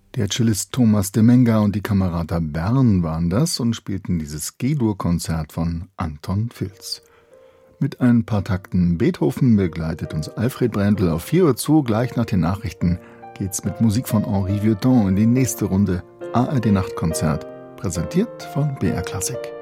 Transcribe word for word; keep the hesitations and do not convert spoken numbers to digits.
Der Cellist Thomas de Menga und die Camerata Bern waren das und spielten dieses G-Dur-Konzert von Anton Filz. Mit ein paar Takten Beethoven begleitet uns Alfred Brendel auf vier Uhr zu. Gleich nach den Nachrichten geht's mit Musik von Henri Vieuxtemps in die nächste Runde A R D Nachtkonzert, präsentiert von B R Klassik.